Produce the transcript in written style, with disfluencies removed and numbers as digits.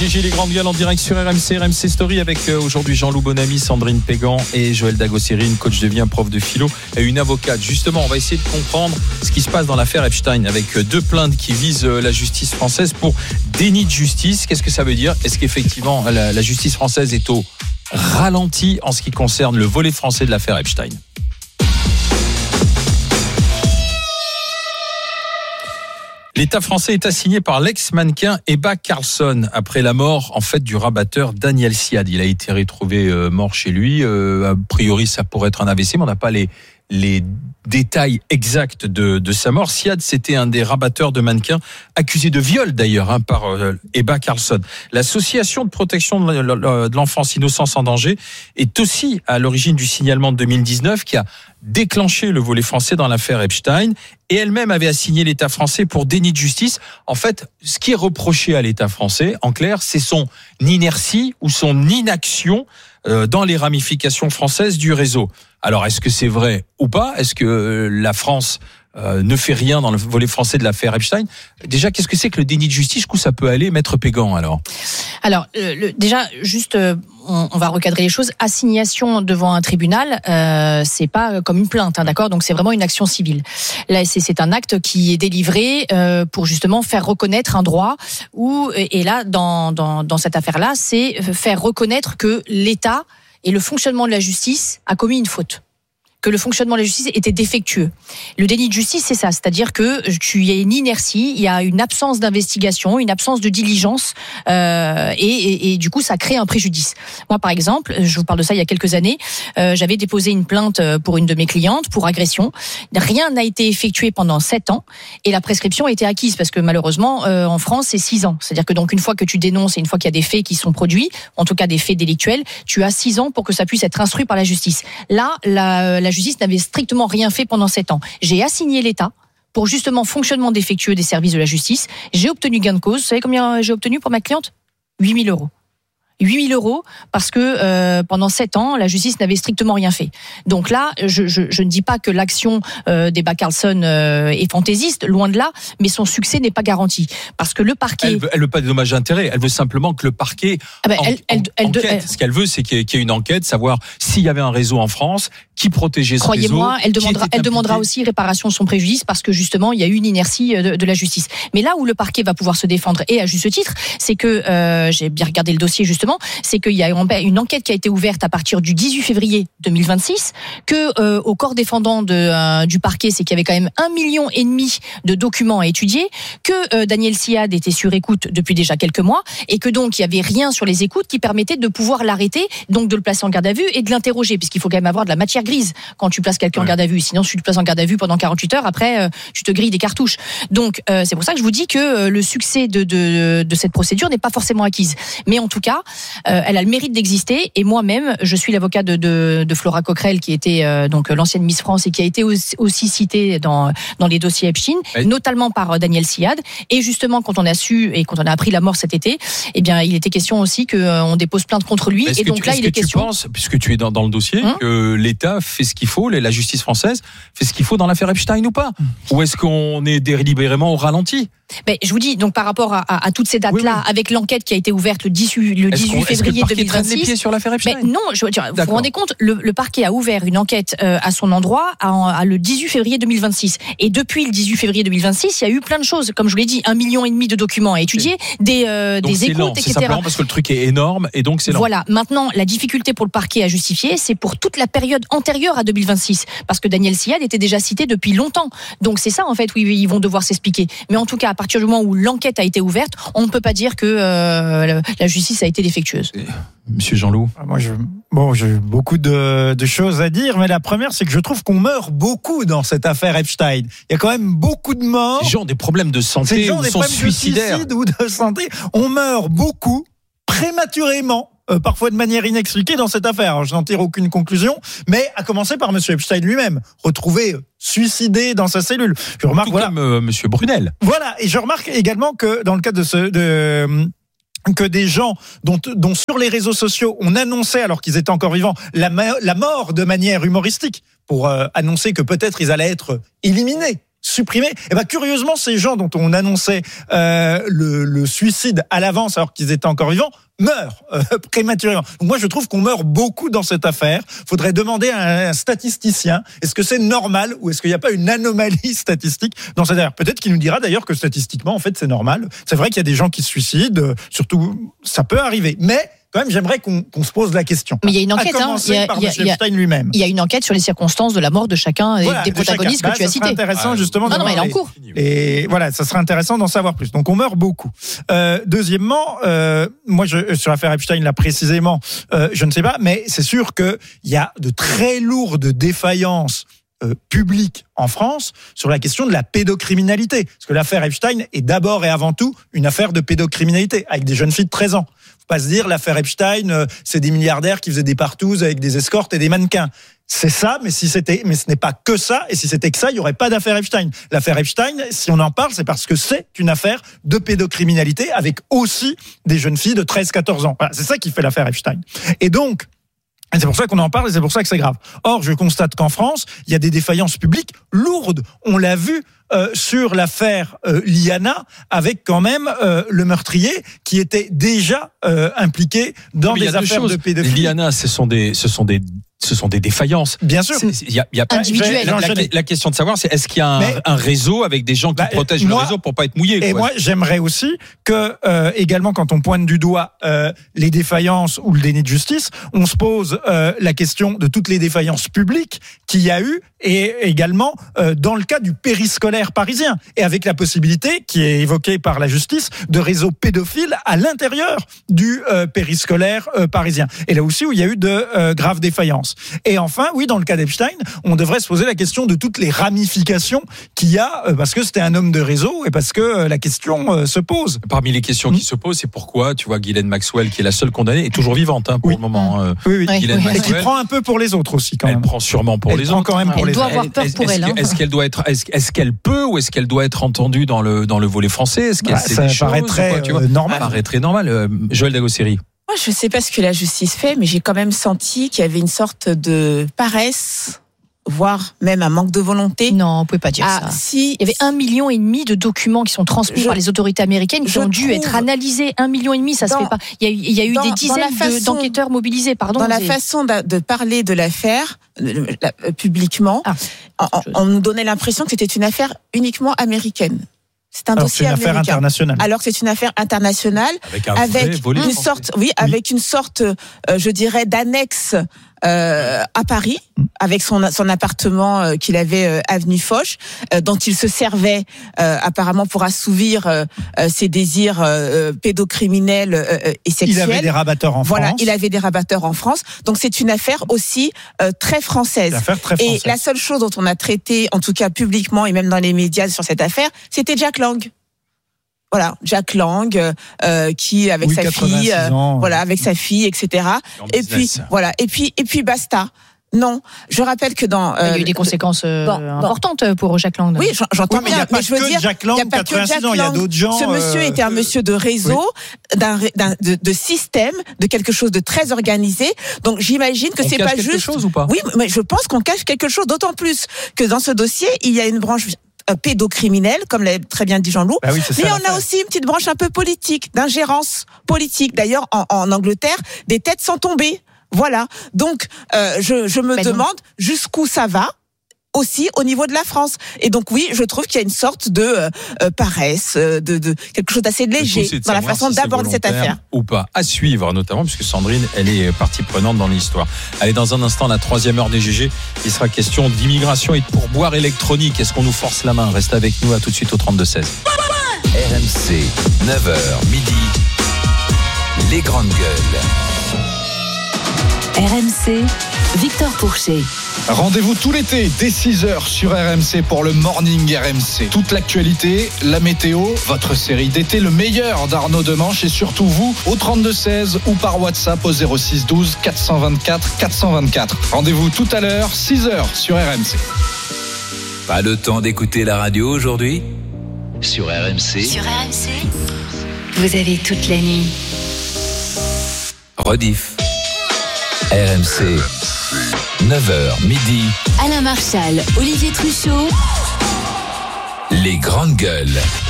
Gigi, les grandes gueules en direct sur RMC Story avec aujourd'hui Jean-Loup Bonamy, Sandrine Pégan et Joël Dagossérine, coach de vie, prof de philo et une avocate. Justement, on va essayer de comprendre ce qui se passe dans l'affaire Epstein avec deux plaintes qui visent la justice française pour déni de justice. Qu'est-ce que ça veut dire ? Est-ce qu'effectivement la justice française est au ralenti en ce qui concerne le volet français de l'affaire Epstein ? L'État français est assigné par l'ex-mannequin Ebba Carlsson après la mort en fait du rabatteur Daniel Siad. Il a été retrouvé mort chez lui. A priori, ça pourrait être un AVC, mais on n'a pas les détails exacts de sa mort. Siad, c'était un des rabatteurs de mannequins accusé de viol d'ailleurs par Ebba Carlsson. L'association de protection de l'enfance Innocence en danger est aussi à l'origine du signalement de 2019 qui a déclenché le volet français dans l'affaire Epstein et elle-même avait assigné l'État français pour déni de justice. En fait, ce qui est reproché à l'État français, en clair, c'est son inertie ou son inaction dans les ramifications françaises du réseau. Alors, est-ce que c'est vrai ou pas ? Est-ce que la France ne fait rien dans le volet français de l'affaire Epstein ? Déjà, qu'est-ce que c'est que le déni de justice ? Jusqu'où ça peut aller, Maître Pégan, alors ? Alors, déjà, juste, on va recadrer les choses. Assignation devant un tribunal, c'est pas comme une plainte, d'accord ? Donc, c'est vraiment une action civile. Là, c'est un acte qui est délivré pour justement faire reconnaître un droit. Et là, dans cette affaire-là, c'est faire reconnaître que l'État et le fonctionnement de la justice a commis une faute. Que le fonctionnement de la justice était défectueux. Le déni de justice, c'est ça, c'est-à-dire que tu y a une inertie, il y a une absence d'investigation, une absence de diligence, et du coup, ça crée un préjudice. Moi, par exemple, je vous parle de ça il y a quelques années, j'avais déposé une plainte pour une de mes clientes pour agression. Rien n'a été effectué pendant 7 ans, et la prescription a été acquise parce que malheureusement, en France, c'est 6 ans. C'est-à-dire que donc une fois que tu dénonces et une fois qu'il y a des faits qui sont produits, en tout cas des faits délictuels, tu as 6 ans pour que ça puisse être instruit par la justice. Là, la justice n'avait strictement rien fait pendant 7 ans. J'ai assigné l'État pour justement fonctionnement défectueux des services de la justice. J'ai obtenu gain de cause. Vous savez combien j'ai obtenu pour ma cliente ? 8 000 €. 8 000 € parce que pendant 7 ans, la justice n'avait strictement rien fait. Donc là, je ne dis pas que l'action d'Ebba Carlsson est fantaisiste, loin de là, mais son succès n'est pas garanti. Parce que le parquet... Elle veut pas de dommages et intérêts, elle veut simplement que le parquet enquête. Ce qu'elle veut, c'est qu'il y ait une enquête, savoir s'il y avait un réseau en France, qui protégeait ce réseau. Croyez-moi, elle demandera aussi réparation de son préjudice parce que justement, il y a eu une inertie de la justice. Mais là où le parquet va pouvoir se défendre, et à juste titre, c'est que, j'ai bien regardé le dossier justement, c'est qu'il y a une enquête qui a été ouverte à partir du 18 février 2026, que au corps défendant du parquet, c'est qu'il y avait quand même 1,5 million de documents à étudier, que Daniel Siad était sur écoute depuis déjà quelques mois, et que donc il y avait rien sur les écoutes qui permettait de pouvoir l'arrêter, donc de le placer en garde à vue et de l'interroger, puisqu'il faut quand même avoir de la matière grise quand tu places quelqu'un en garde à vue. Sinon, si tu te places en garde à vue pendant 48 heures, après, tu te grilles des cartouches. Donc, c'est pour ça que je vous dis que le succès de cette procédure n'est pas forcément acquise. Mais en tout cas, elle a le mérite d'exister. Et moi-même, je suis l'avocat de Flora Coquerel, qui était donc l'ancienne Miss France et qui a été aussi citée dans les dossiers Epstein, notamment par Daniel Siad. Et justement, quand on a su et quand on a appris la mort cet été, eh bien, il était question aussi qu'on dépose plainte contre lui. Et donc là, il est question. Tu penses, puisque tu es dans le dossier, que l'État fait ce qu'il faut, la justice française fait ce qu'il faut dans l'affaire Epstein ou pas ? Ou est-ce qu'on est délibérément au ralenti ? Je vous dis, donc par rapport à toutes ces dates-là, avec l'enquête qui a été ouverte le 18 février 2026. Les pieds sur l'affaire Epstein ? Non, vous vous rendez compte, le parquet a ouvert une enquête à son endroit le 18 février 2026. Et depuis le 18 février 2026, il y a eu plein de choses. Comme je vous l'ai dit, 1,5 million de documents à étudier, des écoutes, lent, etc. C'est simplement parce que le truc est énorme et donc c'est lent. Voilà. Maintenant, la difficulté pour le parquet à justifier, c'est pour toute la période antérieure à 2026. Parce que Daniel Siad était déjà cité depuis longtemps. Donc c'est ça, en fait, où ils vont devoir s'expliquer. Mais en tout cas, à partir du moment où l'enquête a été ouverte, on ne peut pas dire que la justice a été défectueuse. Monsieur Jean-Loup. Moi, j'ai beaucoup de choses à dire, mais la première, c'est que je trouve qu'on meurt beaucoup dans cette affaire Epstein. Il y a quand même beaucoup de morts. Les gens ont des problèmes de santé ou sont suicidaires. De suicide ou de santé. On meurt beaucoup, prématurément. Parfois de manière inexpliquée dans cette affaire. Alors, je n'en tire aucune conclusion, mais à commencer par Monsieur Epstein lui-même, retrouvé suicidé dans sa cellule. Je remarque, comme Monsieur Brunel. Voilà, et je remarque également que dans le cadre que des gens dont sur les réseaux sociaux on annonçait, alors qu'ils étaient encore vivants, la mort de manière humoristique, pour annoncer que peut-être ils allaient être éliminés supprimés. Et curieusement, ces gens dont on annonçait le suicide à l'avance alors qu'ils étaient encore vivants meurent prématurément. Donc moi, je trouve qu'on meurt beaucoup dans cette affaire. Faudrait demander à un statisticien, est-ce que c'est normal ou est-ce qu'il n'y a pas une anomalie statistique dans cette affaire? Peut-être qu'il nous dira d'ailleurs que statistiquement, en fait, c'est normal. C'est vrai qu'il y a des gens qui se suicident, surtout, ça peut arriver. Mais quand même, j'aimerais qu'on se pose la question. Mais il y a une enquête, par M. Epstein lui-même. Il y a une enquête sur les circonstances de la mort de chachun des protagonistes que tu as cités. C'est intéressant justement. Non, mais elle est en cours. Et voilà, ça serait intéressant d'en savoir plus. Donc on meurt beaucoup. Deuxièmement, moi sur l'affaire Epstein là précisément, je ne sais pas, mais c'est sûr que il y a de très lourdes défaillances publiques en France sur la question de la pédocriminalité. Parce que l'affaire Epstein est d'abord et avant tout une affaire de pédocriminalité avec des jeunes filles de 13 ans. Faut pas se dire l'affaire Epstein, c'est des milliardaires qui faisaient des partouzes avec des escortes et des mannequins. C'est ça, mais ce n'est pas que ça, et si c'était que ça, il n'y aurait pas d'affaire Epstein. L'affaire Epstein, si on en parle, c'est parce que c'est une affaire de pédocriminalité avec aussi des jeunes filles de 13-14 ans. Voilà, c'est ça qui fait l'affaire Epstein. Et donc, c'est pour ça qu'on en parle et c'est pour ça que c'est grave. Or, je constate qu'en France, il y a des défaillances publiques lourdes. On l'a vu sur l'affaire Liana, avec quand même le meurtrier qui était déjà impliqué dans des affaires de pédophilie. Liana, ce sont des défaillances. Bien sûr. Il y a pas individuelles. La question de savoir, c'est est-ce qu'il y a un réseau avec des gens qui protègent le réseau pour pas être mouillé. Et moi, j'aimerais aussi que également, quand on pointe du doigt les défaillances ou le déni de justice, on se pose la question de toutes les défaillances publiques qu'il y a eu, et également dans le cas du périscolaire parisien, et avec la possibilité qui est évoquée par la justice de réseaux pédophiles à l'intérieur du périscolaire parisien. Et là aussi où il y a eu de graves défaillances. Et enfin, oui, dans le cas d'Epstein, on devrait se poser la question de toutes les ramifications qu'il y a, parce que c'était un homme de réseau et parce que la question se pose. Parmi les questions qui se posent, c'est pourquoi, tu vois, Ghislaine Maxwell, qui est la seule condamnée, est toujours vivante pour le moment. Oui. Ghislaine Maxwell, et qui prend un peu pour les autres aussi, quand même. Elle prend sûrement pour les autres. Quand même pour elle doit avoir peur pour elle. Est-ce qu'elle peut ou est-ce qu'elle doit être entendue dans le volet français? Est-ce qu'elle sait des choses? Ça paraîtrait normal. Ça paraît très normal. Joël Dagosseri. Moi, je ne sais pas ce que la justice fait, mais j'ai quand même senti qu'il y avait une sorte de paresse, voire même un manque de volonté. Non, on peut pas dire ça. Si, il y avait 1,5 million de documents qui sont transmis par les autorités américaines qui ont dû être analysés. 1,5 million, ça se fait pas. Il y a eu des dizaines d'enquêteurs mobilisés. Dans la façon de parler de l'affaire publiquement, on nous donnait l'impression que c'était une affaire uniquement américaine. C'est un dossier américain. Affaire internationale. Alors que c'est une affaire internationale avec une sorte, je dirais, d'annexe à Paris, avec son appartement qu'il avait avenue Foch, dont il se servait apparemment pour assouvir ses désirs pédocriminels et sexuels. Il avait des rabatteurs en France. Voilà, il avait des rabatteurs en France. Donc c'est une affaire aussi très française. Et la seule chose dont on a traité, en tout cas publiquement et même dans les médias sur cette affaire, c'était Jack Lang. Voilà, Jack Lang, qui avec sa fille, avec sa fille, etc. Et puis voilà, et puis basta. Non, je rappelle que dans il y a eu des conséquences importantes pour Jack Lang. Oui, j'entends bien, mais je veux dire, Jack Lang, 86 ans, il y a d'autres gens. Ce monsieur était un monsieur de réseau, de système, de quelque chose de très organisé. Donc j'imagine que c'est pas juste. Quelque chose ou pas? Oui, mais je pense qu'on cache quelque chose, d'autant plus que dans ce dossier, il y a une branche pédocriminel, comme l'a très bien dit Jean-Loup. Mais on a aussi une petite branche un peu politique, d'ingérence politique. D'ailleurs, en Angleterre, des têtes sont tombées. Voilà. Donc, je me demande jusqu'où ça va, aussi au niveau de la France. Et donc oui, je trouve qu'il y a une sorte de paresse, de quelque chose d'assez léger dans la façon d'aborder cette affaire. Ou pas, à suivre notamment, puisque Sandrine, elle est partie prenante dans l'histoire. Allez, dans un instant, la troisième heure des GG, il sera question d'immigration et de pourboire électronique. Est-ce qu'on nous force la main? Restez avec nous, à tout de suite au 32-16. RMC, 9h, midi, les grandes gueules. RMC, Victor Pourchet. Rendez-vous tout l'été dès 6h sur RMC pour le Morning RMC. Toute l'actualité, la météo, votre série d'été, le meilleur d'Arnaud Demanche et surtout vous au 32-16 ou par WhatsApp au 06 12 424 424. Rendez-vous tout à l'heure, 6h sur RMC. Pas le temps d'écouter la radio aujourd'hui? Sur RMC. Sur RMC, vous avez toute la nuit. Rediff. RMC. 9h, midi. Alain Marchal, Olivier Truchot. Les grandes gueules.